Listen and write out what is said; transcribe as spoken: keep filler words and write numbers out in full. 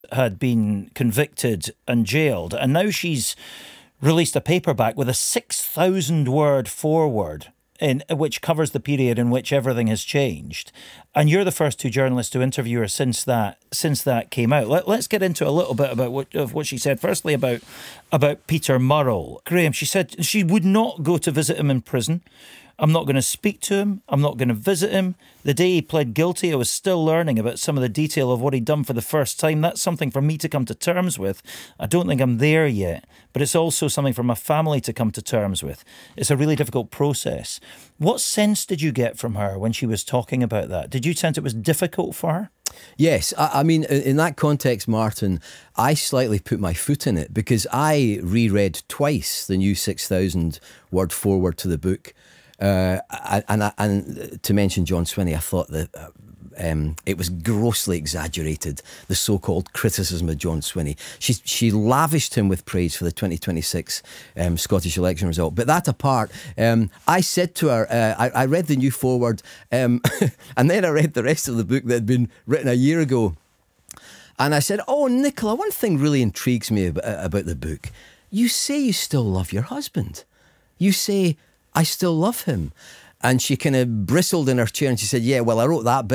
had been convicted and jailed, and now she's released a paperback with a six thousand word foreword, in which covers the period in which everything has changed. And you're the first two journalists to interview her since that since that came out. Let, let's get into a little bit about what of what she said. Firstly, about about Peter Murrell. Graham, she said she would not go to visit him in prison. I'm not going to speak to him. I'm not going to visit him. The day he pled guilty, I was still learning about some of the detail of what he'd done for the first time. That's something for me to come to terms with. I don't think I'm there yet, but it's also something for my family to come to terms with. It's a really difficult process. What sense did you get from her when she was talking about that? Did you sense it was difficult for her? Yes, I, I mean, in that context, Martin, I slightly put my foot in it because I reread twice the new six thousand word foreword to the book. Uh, and, and, and to mention John Swinney, I thought that uh, um, it was grossly exaggerated, the so-called criticism of John Swinney. She, she lavished him with praise for the twenty twenty-six um, Scottish election result. But that apart, um, I said to her, uh, I, I read the new foreword, um, and then I read the rest of the book that had been written a year ago. And I said, oh, Nicola, one thing really intrigues me about, about the book. You say you still love your husband. You say, I still love him. And she kind of bristled in her chair and she said, yeah, well, I wrote that bit